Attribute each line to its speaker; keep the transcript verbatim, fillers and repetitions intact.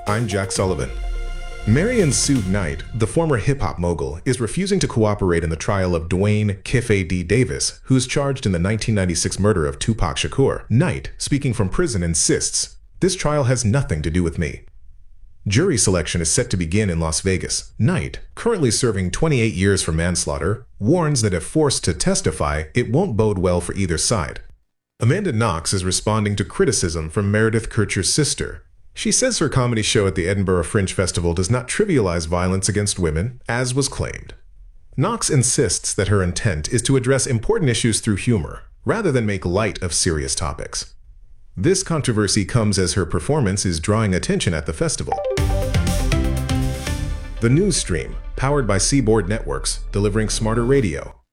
Speaker 1: I'm Jack Sullivan. Marion Suge Knight, the former hip-hop mogul, is refusing to cooperate in the trial of Dwayne Kiffe D. Davis, who is charged in the nineteen ninety-six murder of Tupac Shakur. Knight, speaking from prison, insists, "This trial has nothing to do with me." Jury selection is set to begin in Las Vegas. Knight, currently serving twenty-eight years for manslaughter, warns that if forced to testify, it won't bode well for either side. Amanda Knox is responding to criticism from Meredith Kercher's sister. She says her comedy show at the Edinburgh Fringe Festival does not trivialize violence against women, as was claimed. Knox insists that her intent is to address important issues through humor, rather than make light of serious topics. This controversy comes as her performance is drawing attention at the festival. The news stream, powered by Seaboard Networks, delivering smarter radio.